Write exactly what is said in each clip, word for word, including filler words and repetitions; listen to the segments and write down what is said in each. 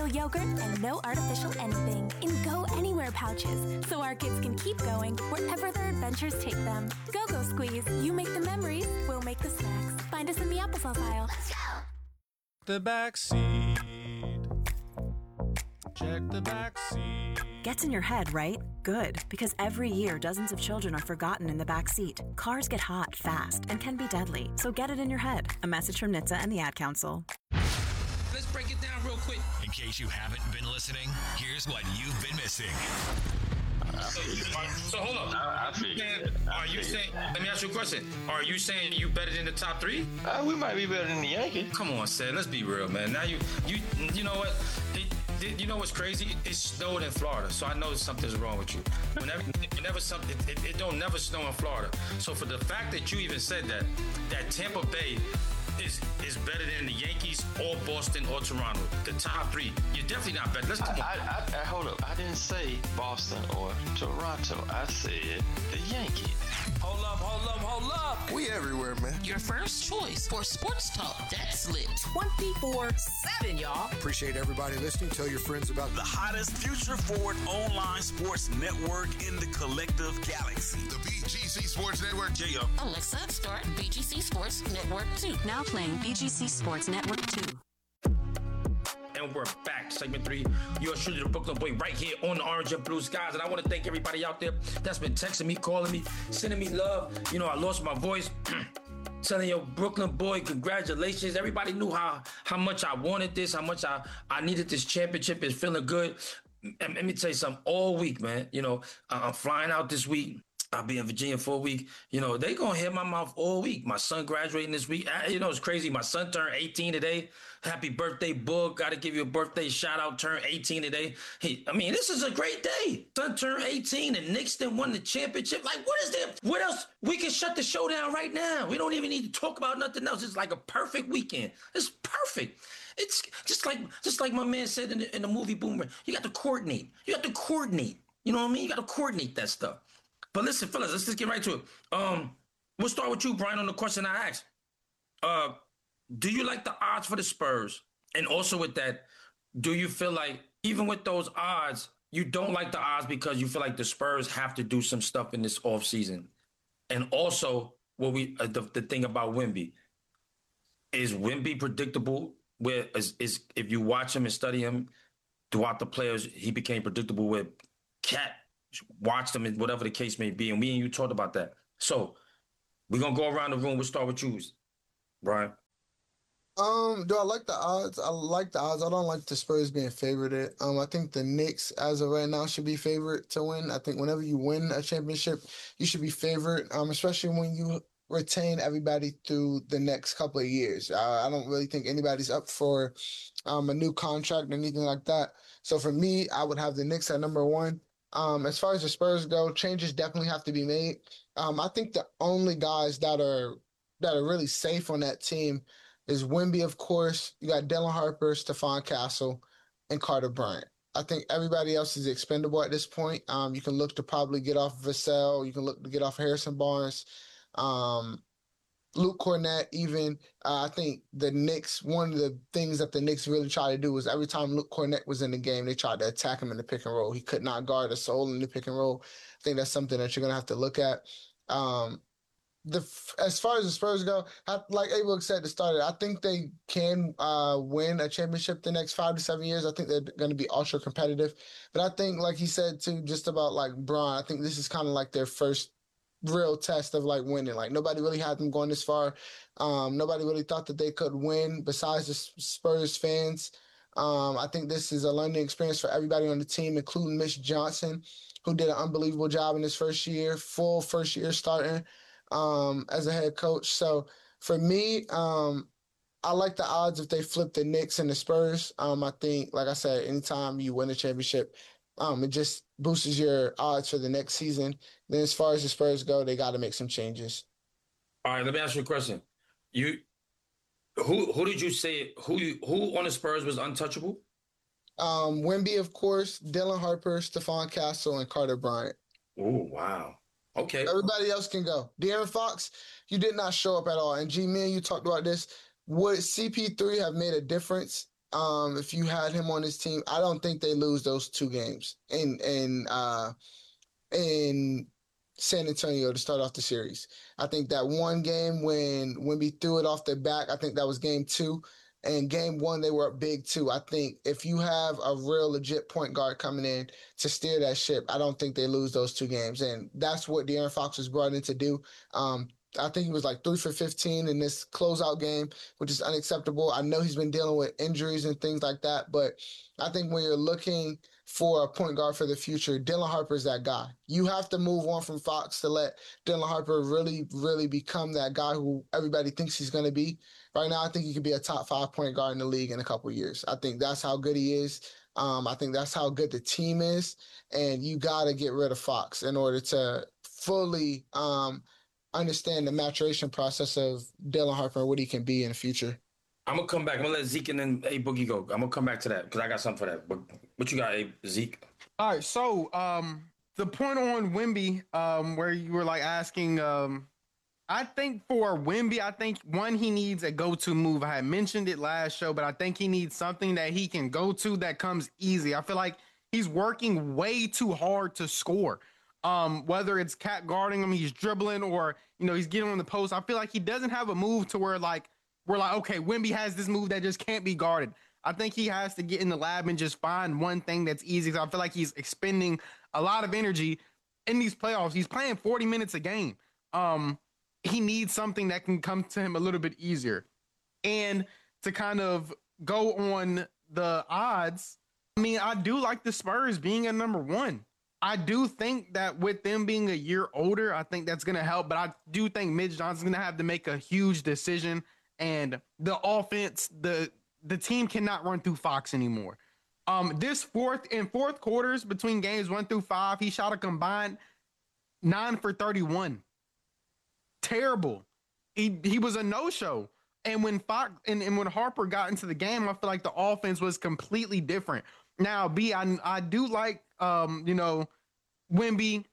real yogurt and no artificial anything in Go Anywhere pouches, so our kids can keep going wherever their adventures take them. Go Go Squeeze. You make the memories, we'll make the snacks. Find us in the applesauce aisle. Let's go. The backseat. Check the backseat. Gets in your head, right? Good, because every year dozens of children are forgotten in the back seat. Cars get hot, fast, and can be deadly, so get it in your head. A message from N H T S A and the Ad Council. Let's break it down real quick. In case you haven't been listening, here's what you've been missing. So, so hold on. I, I feel Man, it. I are you feel saying? it. Let me ask you a question. Are you saying you better than the top three? Uh, we might be better than the Yankees. Come on, Seth. Let's be real, man. Now you, you, you know what? It, it, you know what's crazy? It snowed in Florida, so I know something's wrong with you. Whenever, whenever something, it, it don't never snow in Florida. So for the fact that you even said that, that Tampa Bay is is better than the Yankees or Boston or Toronto, the top three, you're definitely not better. Let's come I, on. I, I, I, hold up. I didn't say Boston or Toronto. I said the Yankees. Hold up, hold up, hold up. We everywhere, man. Your first choice for sports talk. That's lit. twenty-four seven, y'all. Appreciate everybody listening. Tell your friends about the hottest future forward online sports network in the collective galaxy. The B G C Sports Network. J O. Alexa, start B G C Sports Network two. Now playing B G C Sports Network two. And we're back, segment three. You're truly the Brooklyn boy right here on the Orange and Blue Skies. And I want to thank everybody out there that's been texting me, calling me, sending me love. You know, I lost my voice. Telling your Brooklyn boy, congratulations. Everybody knew how how much I wanted this, how much I, I needed this championship. It's feeling good. And let me tell you something, all week, man. You know, I'm flying out this week. I'll be in Virginia for a week. You know, they gonna hear my mouth all week. My son graduating this week. You know, it's crazy. My son turned eighteen today. Happy birthday, Boog. Got to give you a birthday shout out. Turned eighteen today. He, I mean, this is a great day. Son turned eighteen and Knicks then won the championship. Like, what is there? What else? We can shut the show down right now. We don't even need to talk about nothing else. It's like a perfect weekend. It's perfect. It's just like just like my man said in the, in the movie Boomerang. You got to coordinate. You got to coordinate. You know what I mean? You got to coordinate that stuff. But listen, fellas, let's just get right to it. Um, we'll start with you, Brian, on the question I asked. Uh, do you like the odds for the Spurs? And also with that, do you feel like even with those odds, you don't like the odds because you feel like the Spurs have to do some stuff in this offseason? And also, what we uh, the, the thing about Wemby, is Wemby predictable? Where is, is if you watch him and study him throughout the players, he became predictable with Cat. Watch them and whatever the case may be. And me and you talked about that. So we're going to go around the room. We'll start with you, Brian. Um, do I like the odds? I like the odds. I don't like the Spurs being favored. Um, I think the Knicks, as of right now, should be favored to win. I think whenever you win a championship, you should be favored, um, especially when you retain everybody through the next couple of years. Uh, I don't really think anybody's up for um, a new contract or anything like that. So for me, I would have the Knicks at number one. Um, as far as the Spurs go, changes definitely have to be made. Um, I think the only guys that are that are really safe on that team is Wemby, of course. You got Dylan Harper, Stephon Castle, and Carter Bryant. I think everybody else is expendable at this point. Um, you can look to probably get off Vassell. You can look to get off Harrison Barnes. Um, Luke Cornett, even. Uh, I think the Knicks, one of the things that the Knicks really tried to do was every time Luke Cornett was in the game, they tried to attack him in the pick and roll. He could not guard a soul in the pick and roll. I think that's something that you're going to have to look at. Um, the As far as the Spurs go, I, like Abel said at the start, I think they can uh, win a championship the next five to seven years. I think they're going to be ultra competitive. But I think, like he said, too, just about like Bron, I think this is kind of like their first real test of like winning. Like nobody really had them going this far. Um, nobody really thought that they could win besides the Spurs fans. Um, I think this is a learning experience for everybody on the team, including Mitch Johnson, who did an unbelievable job in his first year, full first year starting um, as a head coach. So for me, um, I like the odds if they flip the Knicks and the Spurs. Um, I think, like I said, anytime you win a championship, Um, it just boosts your odds for the next season. Then as far as the Spurs go, they got to make some changes. All right, let me ask you a question. You, who who did you say, who you, who on the Spurs was untouchable? Um, Wemby, of course, Dylan Harper, Stephon Castle, and Carter Bryant. Oh, wow. Okay. Everybody else can go. De'Aaron Fox, you did not show up at all. And G, me and you talked about this. Would C P three have made a difference um, if you had him on his team, I don't think they lose those two games in in uh, in San Antonio to start off the series. I think that one game when Wemby threw it off their back, I think that was game two. And game one, they were up big too. I think if you have a real legit point guard coming in to steer that ship, I don't think they lose those two games. And that's what De'Aaron Fox was brought in to do. Um, I think he was like three for fifteen in this closeout game, which is unacceptable. I know he's been dealing with injuries and things like that, but I think when you're looking for a point guard for the future, Dylan Harper is that guy. You have to move on from Fox to let Dylan Harper really, really become that guy who everybody thinks he's going to be. Right now, I think he could be a top five point guard in the league in a couple of years. I think that's how good he is. Um, I think that's how good the team is. And you got to get rid of Fox in order to fully um, understand the maturation process of Dylan Harper and what he can be in the future. I'm going to come back. I'm going to let Zeke and then A Boogie go. I'm going to come back to that because I got something for that. But what you got, A Zeke? All right, so um, the point on Wemby um, where you were like asking um, – I think for Wemby, I think, one, he needs a go-to move. I had mentioned it last show, but I think he needs something that he can go to that comes easy. I feel like he's working way too hard to score. Um, whether it's cat guarding him, he's dribbling, or, you know, he's getting on the post. I feel like he doesn't have a move to where, like, we're like, okay, Wemby has this move that just can't be guarded. I think he has to get in the lab and just find one thing that's easy. So I feel like he's expending a lot of energy in these playoffs. He's playing forty minutes a game. Um, he needs something that can come to him a little bit easier. And to kind of go on the odds, I mean, I do like the Spurs being a number one. I do think that with them being a year older, I think that's going to help. But I do think Mitch Johnson's going to have to make a huge decision. And the offense, the the team cannot run through Fox anymore. Um, this fourth in fourth quarters between games one through five, he shot a combined nine for thirty-one. Terrible. He he was a no-show. And when Fox and, and when Harper got into the game, I feel like the offense was completely different. Now, B, I I do like um, you know, Wemby,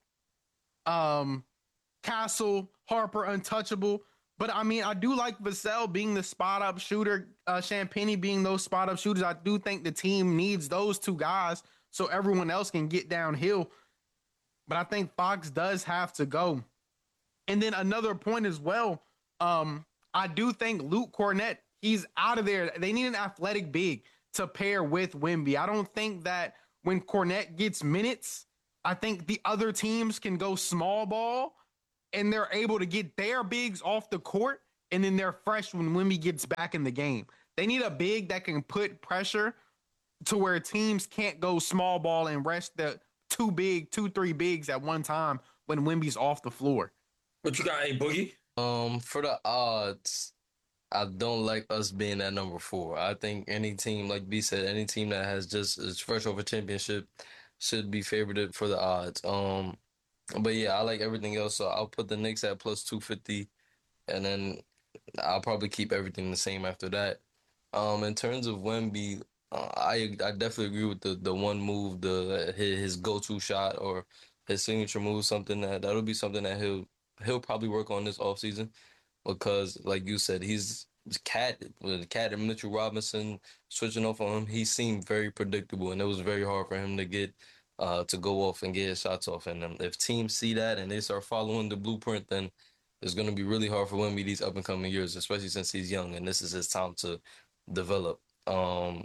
um, Castle, Harper, untouchable. But I mean, I do like Vassell being the spot up shooter, uh, Champagnie being those spot up shooters. I do think the team needs those two guys so everyone else can get downhill. But I think Fox does have to go. And then another point as well, um, I do think Luke Cornett, he's out of there. They need an athletic big to pair with Wemby. I don't think that when Cornett gets minutes, I think the other teams can go small ball and they're able to get their bigs off the court, and then they're fresh when Wemby gets back in the game. They need a big that can put pressure to where teams can't go small ball and rest the two big, two, three bigs at one time when Wemby's off the floor. What you got, A Boogie? Um, for the odds, I don't like us being at number four. I think any team, like B said, any team that has just is fresh over championship should be favored for the odds. Um, but yeah, I like everything else, so I'll put the Knicks at plus two fifty, and then I'll probably keep everything the same after that. Um, in terms of Wemby, uh, I I definitely agree with the the one move, the his, his go-to shot or his signature move, something that that'll be something that he'll he'll probably work on this offseason, because like you said, he's Cat with Cat and Mitchell Robinson switching off on him. He seemed very predictable, and it was very hard for him to get uh, to go off and get his shots off. And um, if teams see that and they start following the blueprint, then it's going to be really hard for Wemby these up and coming years, especially since he's young and this is his time to develop. Um,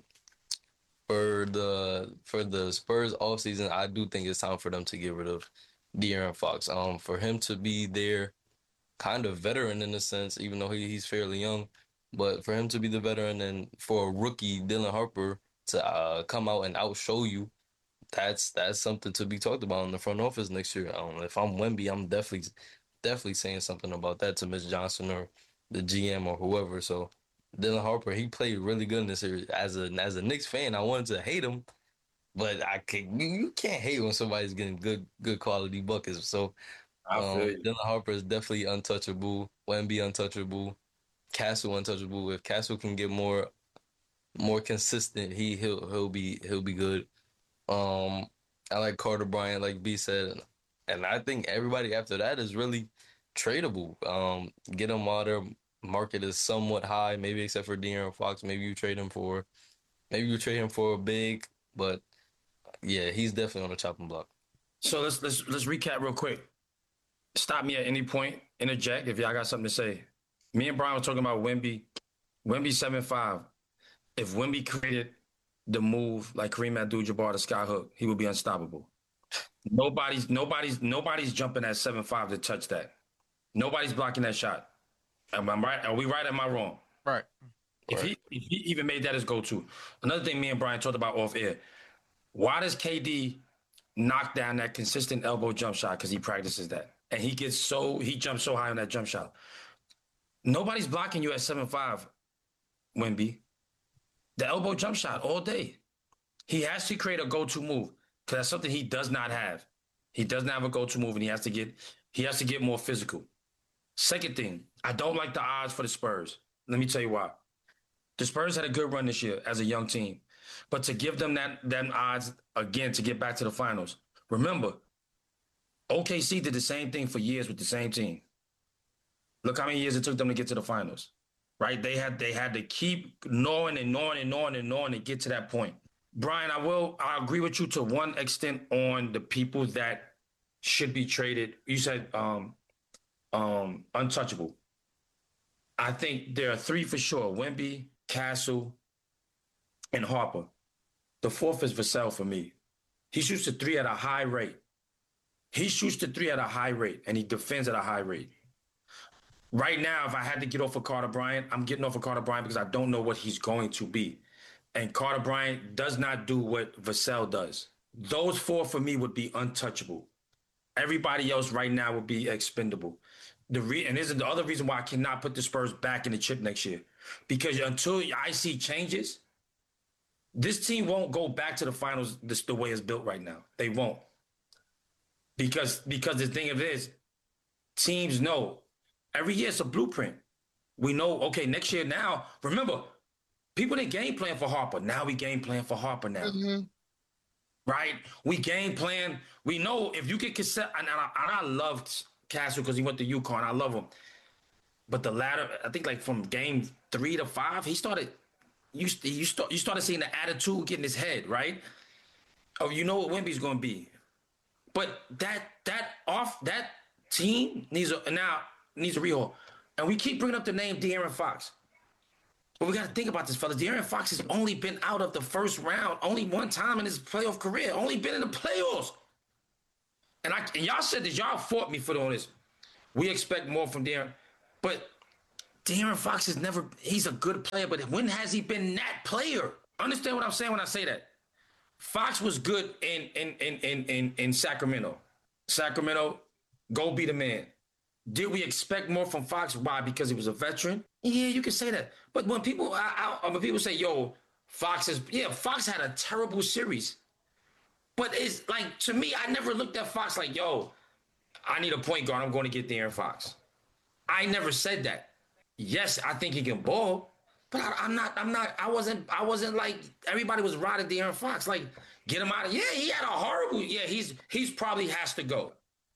for the for the Spurs offseason, I do think it's time for them to get rid of De'Aaron Fox. Um, for him to be their kind of veteran in a sense, even though he, he's fairly young, but for him to be the veteran and for a rookie, Dylan Harper, to uh, come out and outshow you, that's that's something to be talked about in the front office next year. Um, if I'm Wemby, I'm definitely definitely saying something about that to Mitch Johnson or the G M or whoever. So Dylan Harper, he played really good in this series. As a as a Knicks fan, I wanted to hate him, but I can you, you can't hate when somebody's getting good good quality buckets. So um, Dylan Harper is definitely untouchable. Wemby untouchable. Castle untouchable. If Castle can get more more consistent, he he'll he'll be he'll be good. Um, I like Carter Bryant, like B said, and I think everybody after that is really tradable. Um, get them while their market is somewhat high, maybe except for De'Aaron Fox. Maybe you trade him for Maybe you trade him for a big, but yeah, he's definitely on the chopping block. So let's let's let's recap real quick. Stop me at any point. Interject if y'all got something to say. Me and Brian were talking about Wemby. Wemby seven five. If Wemby created the move like Kareem Abdul-Jabbar to skyhook, he would be unstoppable. Nobody's nobody's nobody's jumping at seven five to touch that. Nobody's blocking that shot. Am I right? Are we right? Am I wrong? Right. If right. he if he even made that his go-to. Another thing me and Brian talked about off air. Why does K D knock down that consistent elbow jump shot? Because he practices that. And he gets so he jumps so high on that jump shot. Nobody's blocking you at seven five, Wemby. The elbow jump shot all day. He has to create a go-to move because that's something he does not have. He doesn't have a go-to move, and he has to get he has to get more physical. Second thing, I don't like the odds for the Spurs. Let me tell you why. The Spurs had a good run this year as a young team, but to give them that them odds again to get back to the finals. Remember, O K C did the same thing for years with the same team. Look how many years it took them to get to the finals. Right? They had they had to keep gnawing and gnawing and gnawing and gnawing to get to that point. Brian, I will I agree with you to one extent on the people that should be traded. You said um, um, untouchable. I think there are three for sure: Wemby, Castle, and Harper. The fourth is Vassell for me. He shoots the three at a high rate. He shoots the three at a high rate, and he defends at a high rate. Right now, if I had to get off of Carter Bryant, I'm getting off of Carter Bryant because I don't know what he's going to be. And Carter Bryant does not do what Vassell does. Those four for me would be untouchable. Everybody else right now would be expendable. The re- and this is the other reason why I cannot put the Spurs back in the chip next year. Because until I see changes, this team won't go back to the finals this, the way it's built right now. They won't. Because, because the thing of it is, teams know every year it's a blueprint. We know, okay, next year now, remember, people didn't game plan for Harper. Now we game plan for Harper now. Mm-hmm. Right? We game plan. We know if you get cassette, and I, and I loved Castle because he went to UConn. I love him. But the latter, I think like from game three to five, he started, you, you, start, you started seeing the attitude get in his head, right? Oh, you know what Wemby's going to be. But that, that off, that team needs a, now, needs a rehaul. And we keep bringing up the name De'Aaron Fox. But we got to think about this, fellas. De'Aaron Fox has only been out of the first round only one time in his playoff career. Only been in the playoffs. And, I, and y'all said this. Y'all fought me for doing this. We expect more from De'Aaron. But De'Aaron Fox is never, he's a good player. But when has he been that player? Understand what I'm saying when I say that? Fox was good in, in, in, in, in, in Sacramento. Sacramento, go be the man. Did we expect more from Fox? Why? Because he was a veteran? Yeah, you can say that. But when people I, I, when people say, yo, Fox is, yeah, Fox had a terrible series. But it's like, to me, I never looked at Fox like, yo, I need a point guard. I'm going to get De'Aaron Fox. I never said that. Yes, I think he can ball, but I, I'm not, I'm not, I wasn't, I wasn't like, everybody was riding De'Aaron Fox. Like, get him out of, yeah, he had a horrible, yeah, he's, he's probably has to go.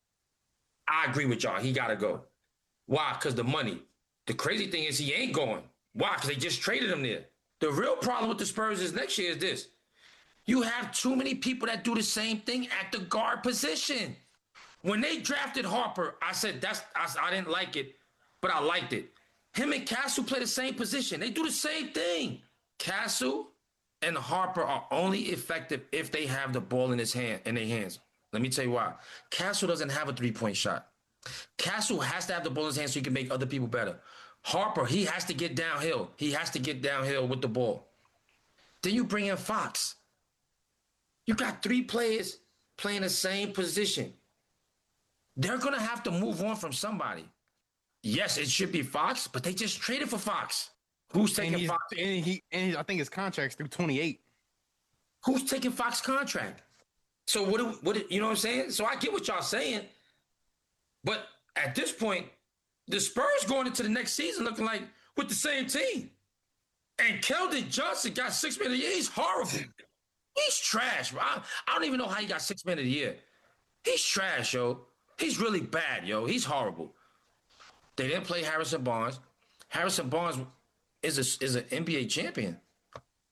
I agree with y'all. He got to go. Why? Because the money. The crazy thing is he ain't going. Why? Because they just traded him there. The real problem with the Spurs is next year is this. You have too many people that do the same thing at the guard position. When they drafted Harper, I said that's I, I didn't like it, but I liked it. Him and Castle play the same position. They do the same thing. Castle and Harper are only effective if they have the ball in his hand in their hands. Let me tell you why. Castle doesn't have a three-point shot. Castle has to have the ball in his hand so he can make other people better. Harper, he has to get downhill. He has to get downhill with the ball. Then you bring in Fox. You got three players playing the same position. They're going to have to move on from somebody. Yes, it should be Fox, but they just traded for Fox. Who's taking and Fox? And, he, and I think his contract's through twenty-eight. Who's taking Fox contract? So what, do, what do, you know what I'm saying? So I get what y'all saying. But at this point, the Spurs going into the next season looking like with the same team. And Keldon Johnson got six men of the year. He's horrible. He's trash, bro. I, I don't even know how he got six men of the year. He's trash, yo. He's really bad, yo. He's horrible. They didn't play Harrison Barnes. Harrison Barnes is a, is an N B A champion.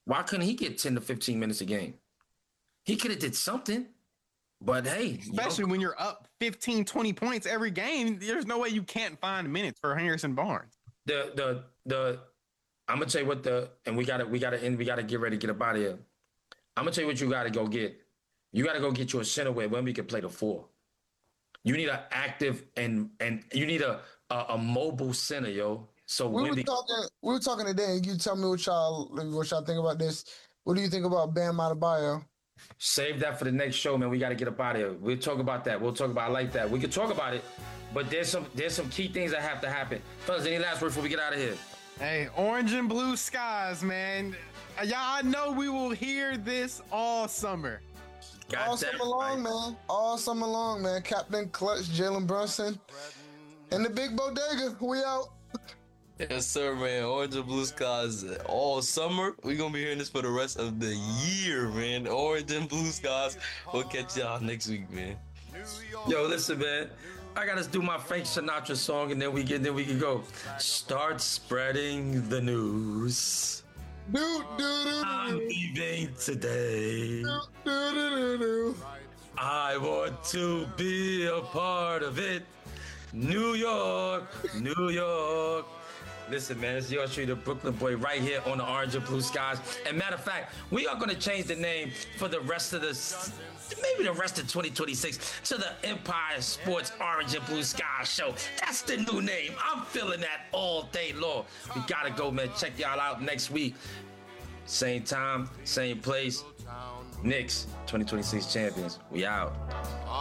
Why couldn't he get ten to fifteen minutes a game? He could have did something. But hey, especially when you're up fifteen, twenty points every game, there's no way you can't find minutes for Harrison Barnes. The the the I'm gonna tell you what the and we gotta we gotta end we gotta get ready to get up out of here. I'm gonna tell you what you gotta go get. You gotta go get you a center where Wemby can play the four. You need an active and and you need a a, a mobile center, yo. So we Wemby, were talking we were talking today, and you tell me what y'all what y'all think about this. What do you think about Bam Adebayo? Save that for the next show, man. We got to get up out of here. We'll talk about that. We'll talk about I like that. We can talk about it, but there's some there's some key things that have to happen. Fellas, any last words before we get out of here? Hey, orange and blue skies, man. Y'all, I know we will hear this all summer. Got all that summer long, right. man. All summer long, man. Captain Clutch, Jalen Brunson, and the Big Bodega. We out. Yes, sir, man. Orange and blue skies all summer. We're going to be hearing this for the rest of the year, man. Orange and blue skies. We'll catch y'all next week, man. Yo, listen, man. I got to do my Frank Sinatra song, and then we get then we can go. Start spreading the news. Do, do, do, do, I'm leaving today. do, do, do, do. I want to be a part of it. New York, New York. Listen, man, it's yours truly, the Brooklyn boy, right here on the Orange and Blue Skies. And matter of fact, we are going to change the name for the rest of the, maybe the rest of twenty twenty-six to the Empire Sports Orange and Blue Skies Show. That's the new name. I'm feeling that all day long. We got to go, man. Check y'all out next week. Same time, same place. Knicks, twenty twenty-six champions. We out.